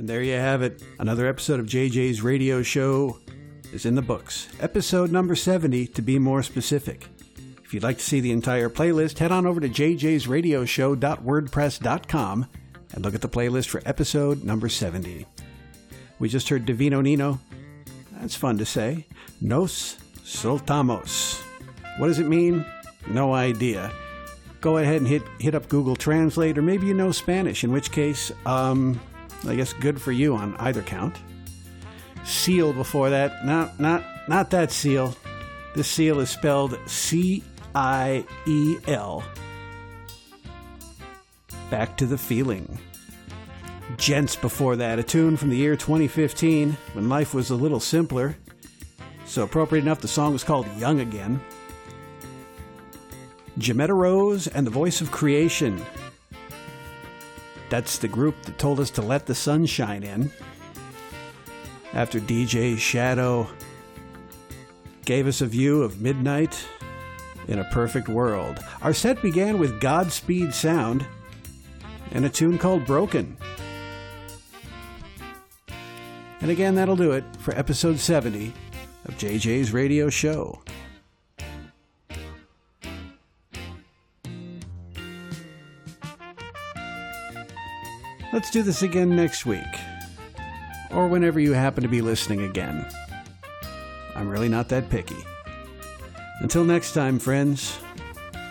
And there you have it. Another episode of JJ's Radio Show is in the books. Episode number 70, to be more specific. If you'd like to see the entire playlist, head on over to jjsradioshow.wordpress.com and look at the playlist for episode number 70. We just heard Divino Nino. That's fun to say. Nos soltamos. What does it mean? No idea. Go ahead and hit up Google Translate, or maybe you know Spanish, in which case, I guess good for you on either count. Seal before that. No, not that seal. This seal is spelled C-I-E-L. Back to the Feeling. Gents before that, a tune from the year 2015, when life was a little simpler. So appropriate enough, the song was called Young Again. Jametta Rose and the Voice of Creation. That's the group that told us to let the sun shine in. After DJ Shadow gave us a view of midnight in a perfect world. Our set began with Godspeed Sound and a tune called Broken. And again, that'll do it for episode 70 of JJ's Radio Show. Let's do this again next week, or whenever you happen to be listening again. I'm really not that picky. Until next time, friends.